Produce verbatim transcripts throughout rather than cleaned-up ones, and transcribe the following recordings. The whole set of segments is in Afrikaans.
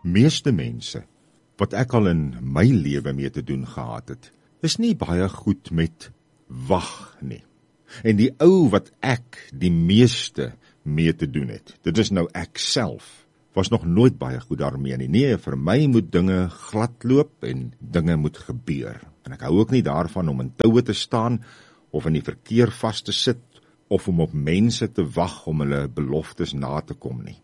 Meeste mense, wat ek al in my lewe mee te doen gehad het, is nie baie goed met wag nie. En die ou wat ek die meeste mee te doen het, dit is nou ek self, was nog nooit baie goed daarmee nie. Nee, vir my moet dinge gladloop en dinge moet gebeur. En ek hou ook nie daarvan om in toue te staan, of in die verkeer vast te sit, of om op mense te wag om hulle beloftes na te kom nie.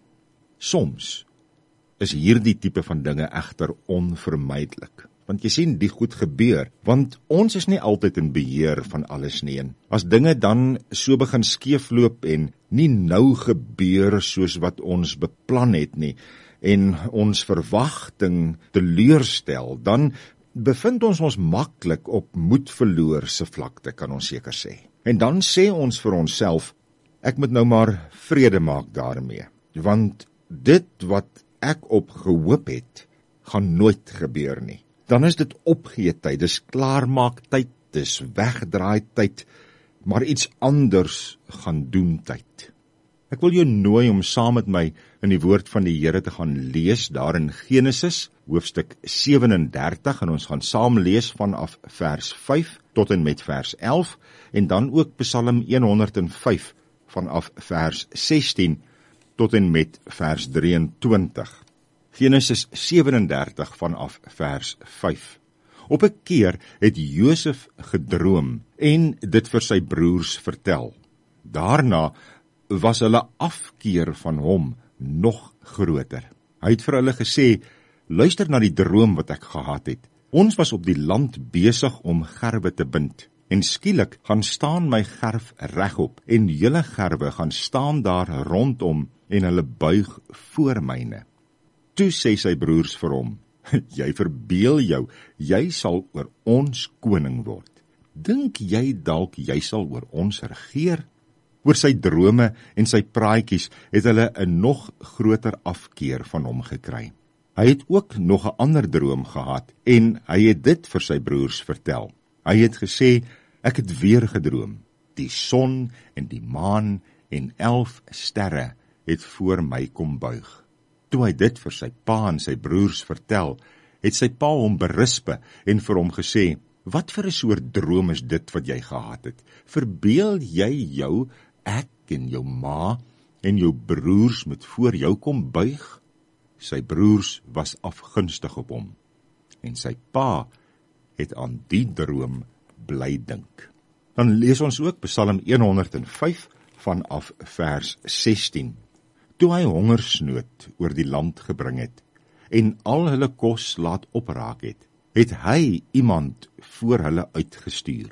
Soms is hierdie tipe van dinge egter onvermydelik. Want jy sien, die goed gebeur, want ons is nie altyd in beheer van alles nie. En as dinge dan so begin skeefloop en nie nou gebeur soos wat ons beplan het nie, en ons verwagting teleurstel, dan bevind ons ons maklik op moedverloorse vlakte, kan ons seker sê. En dan sê ons vir onsself, ek moet nou maar vrede maak daarmee, want dit wat ek op gehoop het, gaan nooit gebeur nie. Dan is dit opgee tyd, dis klaarmaak tyd, dis wegdraai tyd, maar iets anders gaan doen tyd. Ek wil jou nooi om saam met my in die woord van die Here te gaan lees, daar in Genesis, hoofstuk sewenendertig, en ons gaan saam lees vanaf vers vyf tot en met vers elf, en dan ook Psalm honderd en vyf vanaf vers sestien tot en met vers drieëntwintig. Genesis sewenendertig vanaf vers vyf. Op 'n keer het Josef gedroom en dit vir sy broers vertel. Daarna was hulle afkeer van hom nog groter. Hy het vir hulle gesê, luister na die droom wat ek gehad het. Ons was op die land besig om gerwe te bind, en skielik gaan staan my gerf regop, en julle gerwe gaan staan daar rondom, en hulle buig voor myne. Toe sê sy broers vir hom, jy verbeel jou, jy sal oor ons koning word. Dink jy dalk jy sal oor ons regeer? Oor sy drome en sy praatjies het hulle 'n nog groter afkeer van hom gekry. Hy het ook nog 'n ander droom gehad, en hy het dit vir sy broers vertel. Hy het gesê, ek het weer gedroom. Die son en die maan en elf sterre het voor my kom buig. Toe hy dit vir sy pa en sy broers vertel, het sy pa hom berispe en vir hom gesê, wat vir 'n soort droom is dit wat jy gehad het? Verbeel jy jou, ek en jou ma en jou broers moet voor jou kom buig? Sy broers was afgunstig op hom, en sy pa het aan die droom bly dink. Dan lees ons ook Psalm honderd en vyf vanaf vers sestien. Toe hy hongersnood oor die land gebring het, en al hulle kos laat opraak het, het hy iemand voor hulle uitgestuur.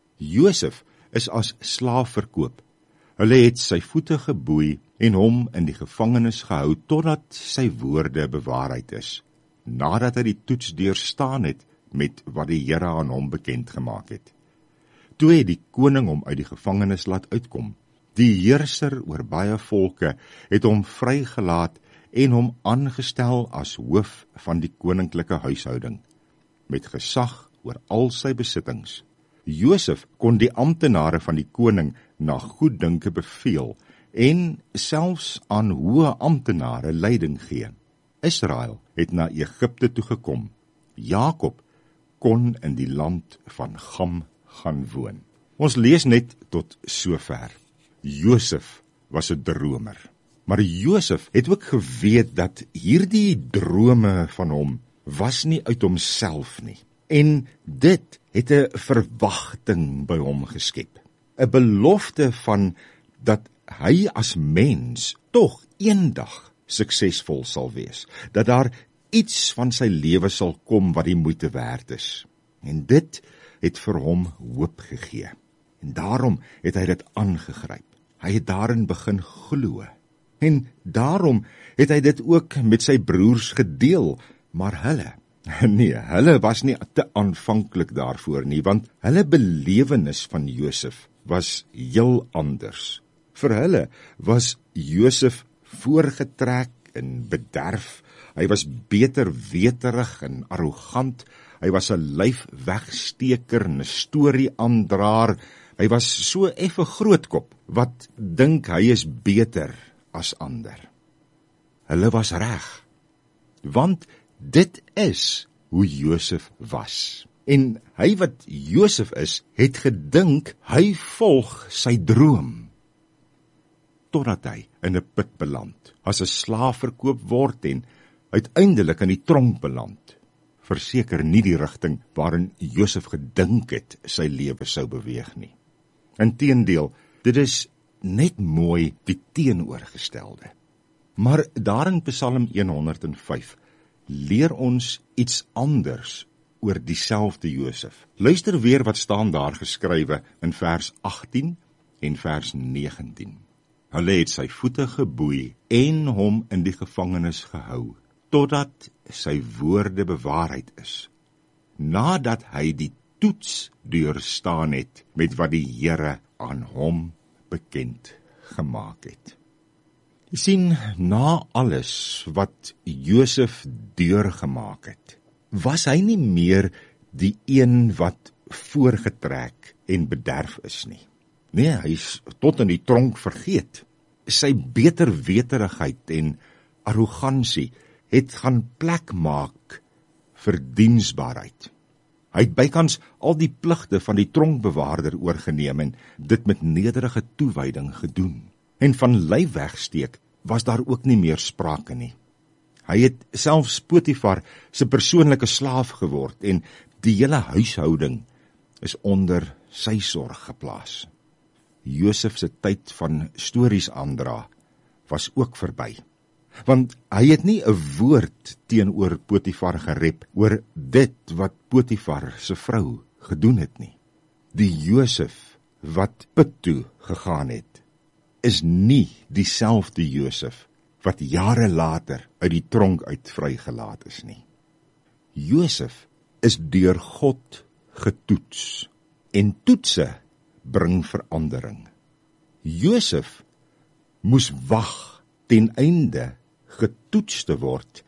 Josef is as slaaf verkoop. Hulle het sy voete geboei en hom in die gevangenis gehou, totdat sy woorde bewaarheid is, nadat hy die toets deurstaan het met wat die Here aan hom bekend gemaak het. Toe het die koning hom uit die gevangenis laat uitkom. Die heerser oor baie volke het hom vrygelaat en hom aangestel as hoof van die koninklike huishouding, met gesag oor al sy besittings. Josef kon die amptenare van die koning na goeddinke beveel en selfs aan hoë amptenare leiding gee. Israel het na Egipte toe gekom. Jakob kon in die land van Gam gaan woon. Ons lees net tot sover. Josef was 'n dromer. Maar Josef het ook geweet dat hierdie drome van hom was nie uit homself nie. En dit het 'n verwagting by hom geskep. 'n Belofte van dat hy as mens tog eendag suksesvol sal wees. Dat daar iets van sy lewe sal kom wat die moeite werd is. En dit het vir hom hoop gegee. En daarom het hy dit aangegryp. Hy het daarin begin glo. En daarom het hy dit ook met sy broers gedeel, maar hulle, nee, hulle was nie te aanvanklik daarvoor nie, want hulle belewenis van Josef was heel anders. Vir hulle was Josef voorgetrek en bederf, hy was beter weterig en arrogant, hy was 'n lyfwegsteker en 'n storieaandraer, hy was so effe grootkop, wat dink hy is beter as ander. Hulle was reg. want dit is hoe Josef was. En hy wat Josef is, het gedink hy volg sy droom, totdat hy in 'n put beland, as 'n slaaf verkoop word en uiteindelik in die tronk beland. Verseker nie die rigting waarin Josef gedink het sy lewe sou beweeg nie. Inteendeel, dit is net mooi die teenoorgestelde. Maar daar in Psalm honderd en vyf leer ons iets anders oor dieselfde Josef. Luister weer wat staan daar geskrywe in vers agttien en vers negentien. Hulle het sy voete geboei en hom in die gevangenis gehou, totdat sy woorde bewaarheid is, nadat hy die toets deurstaan het met wat die Here aan hom bekend gemaak het. Jy sien, na alles wat Josef deurgemaak het, was hy nie meer die een wat voorgetrek en bederf is nie. Nee, hy is tot in die tronk vergeet. Sy beterweterigheid en arrogansie het gaan plek maak vir diensbaarheid. Hy het bykans al die pligte van die tronkbewaarder oorgeneem en dit met nederige toewyding gedoen. En van lyf wegsteek was daar ook nie meer sprake nie. Hy het selfs Potifar se persoonlike slaaf geword en die hele huishouding is onder sy sorg geplaas. Josef se tyd van stories aandra was ook verby, want hy het nie 'n woord teenoor Potifar gerep oor dit wat Potifar se vrou gedoen het nie. Die Josef wat put toe gegaan het, is nie dieselfde Josef wat jare later uit die tronk uit vrygelaat is nie. Josef is deur God getoets, en toetse bring verandering. Josef moes wag ten einde getoets te word,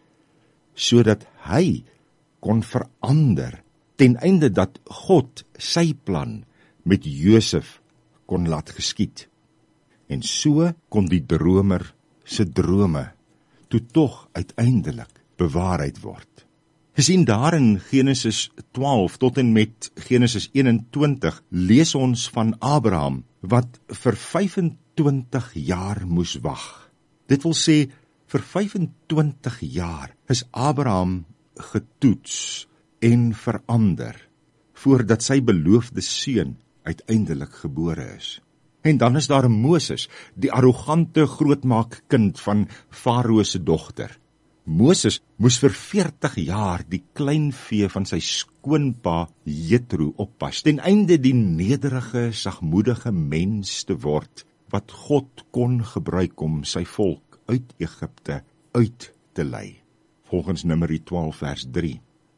sodat hy kon verander, ten einde dat God sy plan met Josef kon laat geskied. En so kon die dromer se drome toe tog uiteindelik bewaarheid word. Gesien daar in Genesis twaalf tot en met Genesis eenentwintig lees ons van Abraham wat vir vyfentwintig jaar moes wag. Dit wil sê, vir vyfentwintig jaar is Abraham getoets en verander voordat sy beloofde seun uiteindelik gebore is. En dan is daar Moses, die arrogante grootmaakkind van Farao se dogter. Moses moes vir veertig jaar die kleinvee van sy skoonpa Jethro oppas, ten einde die nederige, sagmoedige mens te word, wat God kon gebruik om sy volk uit Egipte uit te lei. Volgens Numeri twaalf vers drie.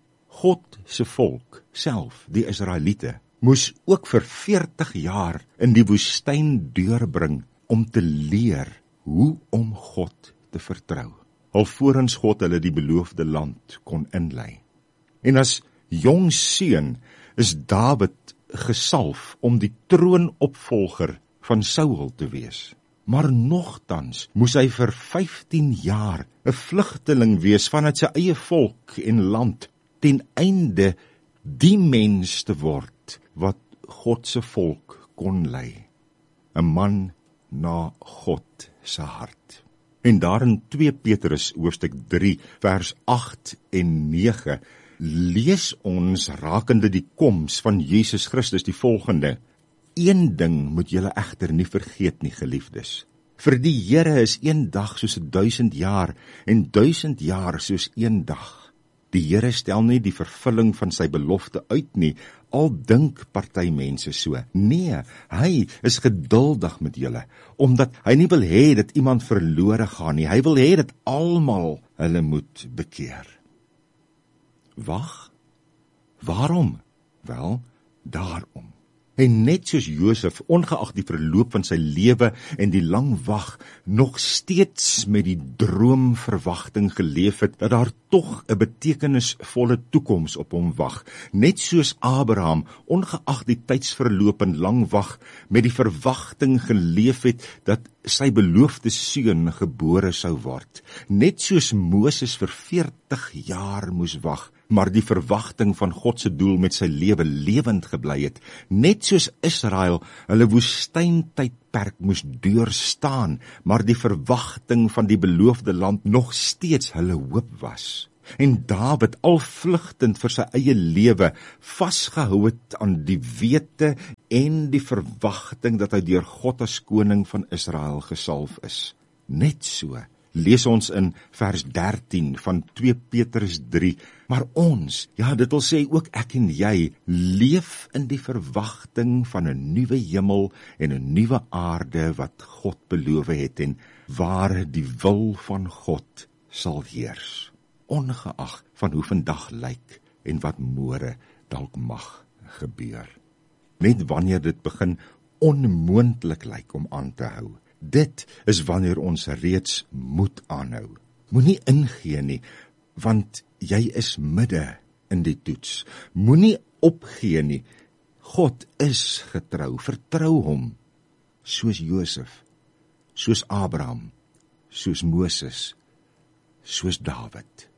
God se volk self, die Israeliete, moes ook vir veertig jaar in die woestyn deurbring om te leer hoe om God te vertrou, alvorens God hulle die beloofde land kon inlei. En as jong seun is Dawid gesalf om die troonopvolger van Saul te wees. Maar nogtans moes hy vir vyftien jaar 'n vlugteling wees vanuit sy eie volk en land, ten einde die mens te word wat God se volk kon lei. 'n man na God se hart. En daar in twee Petrus hoofstuk drie vers agt en nege lees ons rakende die koms van Jesus Christus die volgende: Een ding moet julle egter nie vergeet nie, geliefdes. Vir die Here is een dag soos 'n duisend jaar en duisend jaar soos een dag. Die Here stel nie die vervulling van sy belofte uit nie, al dink party mense so. Nee, hy is geduldig met julle, omdat hy nie wil hê dat iemand verlore gaan nie. Hy wil hê dat almal hulle moet bekeer. Wag, waarom? Wel, daarom. En net soos Josef, ongeag die verloop van sy lewe en die lang wag, nog steeds met die droomverwagting geleef het, dat daar tog 'n betekenisvolle toekoms op hom wag. Net soos Abraham, ongeag die tydsverloop en lang wag, met die verwagting geleef het, dat sy beloofde seun gebore sou word. Net soos Moses vir veertig jaar moes wag, maar die verwagting van God se doel met sy lewe lewend gebly het, net soos Israel hulle woestyntydperk moes deurstaan, maar die verwagting van die beloofde land nog steeds hulle hoop was. En Dawid, al vlugtend vir sy eie lewe, vasgehou het aan die wete en die verwagting dat hy deur God as koning van Israel gesalf is. Net so lees ons in vers dertien van twee Petrus drie, maar ons, ja dit wil sê ook ek en jy, leef in die verwagting van 'n nuwe hemel en 'n nuwe aarde wat God beloof het en waar die wil van God sal heers, ongeag van hoe vandag lyk en wat môre dalk mag gebeur. Net wanneer dit begin onmoontlik lyk om aan te hou, dit is wanneer ons reeds moet aanhou. Moenie ingee nie, want jy is midde in die toets. Moenie opgee nie. God is getrou, vertrou hom, soos Josef, soos Abraham, soos Moses, soos Dawid.